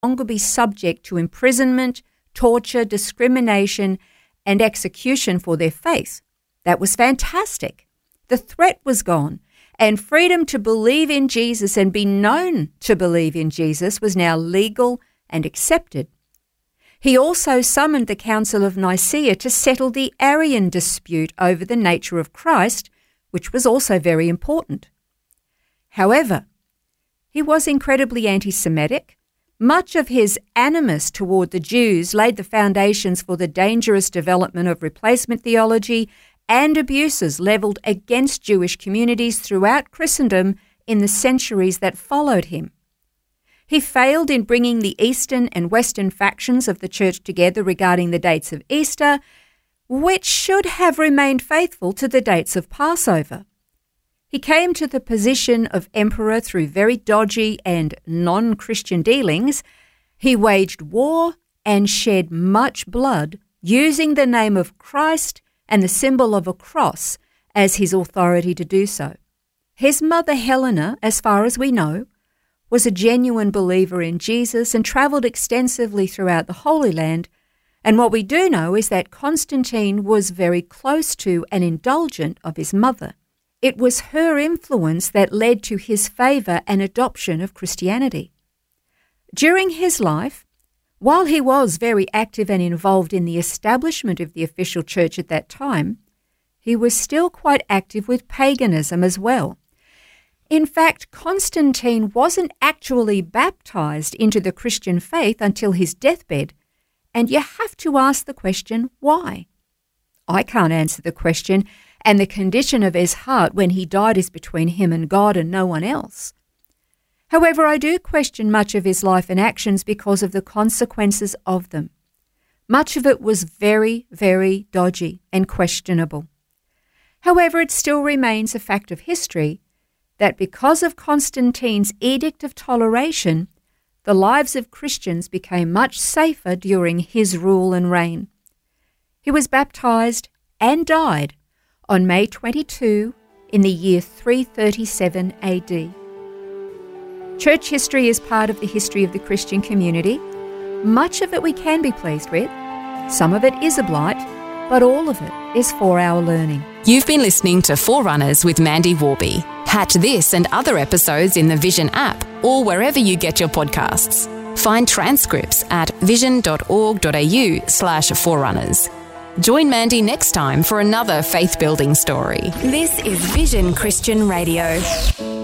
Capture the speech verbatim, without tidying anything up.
longer be subject to imprisonment, torture, discrimination, and execution for their faith. That was fantastic. The threat was gone, and freedom to believe in Jesus and be known to believe in Jesus was now legal and accepted. He also summoned the Council of Nicaea to settle the Arian dispute over the nature of Christ, which was also very important. However, he was incredibly anti-Semitic. Much of his animus toward the Jews laid the foundations for the dangerous development of replacement theology and abuses levelled against Jewish communities throughout Christendom in the centuries that followed him. He failed in bringing the Eastern and Western factions of the Church together regarding the dates of Easter, which should have remained faithful to the dates of Passover. He came to the position of emperor through very dodgy and non-Christian dealings. He waged war and shed much blood, using the name of Christ and the symbol of a cross as his authority to do so. His mother Helena, as far as we know, was a genuine believer in Jesus and travelled extensively throughout the Holy Land, and what we do know is that Constantine was very close to and indulgent of his mother. It was her influence that led to his favour and adoption of Christianity. During his life, while he was very active and involved in the establishment of the official church at that time, he was still quite active with paganism as well. In fact, Constantine wasn't actually baptized into the Christian faith until his deathbed, and you have to ask the question, why? I can't answer the question, and the condition of his heart when he died is between him and God and no one else. However, I do question much of his life and actions because of the consequences of them. Much of it was very, very dodgy and questionable. However, it still remains a fact of history that because of Constantine's edict of toleration, the lives of Christians became much safer during his rule and reign. He was baptized and died on May twenty-second in the year three thirty-seven A D. Church history is part of the history of the Christian community. Much of it we can be pleased with. Some of it is a blight, but all of it is for our learning. You've been listening to Forerunners with Mandy Warby. Catch this and other episodes in the Vision app or wherever you get your podcasts. Find transcripts at vision.org.au slash forerunners. Join Mandy next time for another faith-building story. This is Vision Christian Radio.